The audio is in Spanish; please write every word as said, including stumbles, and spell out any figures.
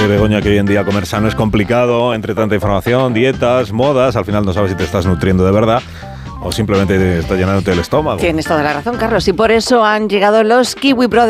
Begoña, que hoy en día comer sano es complicado, entre tanta información, dietas, modas, al final no sabes si te estás nutriendo de verdad o simplemente te está llenándote el estómago. Tienes toda la razón, Carlos, y por eso han llegado los Kiwi Brothers.